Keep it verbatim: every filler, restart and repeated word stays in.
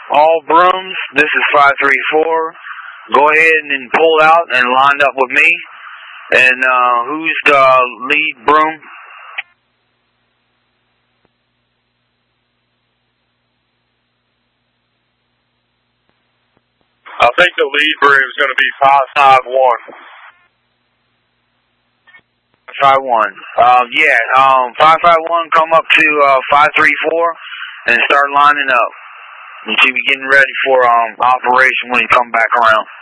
All brooms, this is five three four. Go ahead and pull out and line up with me. And uh, who's the lead broom? I think the lead broom is going to be five five one. five one. Um, yeah, um, five five one, come up to uh, five three four and start lining up. You should be getting ready for um, operation when you come back around.